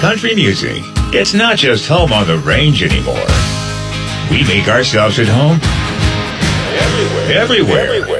country music, it's not just home on the range anymore. We make ourselves at home everywhere.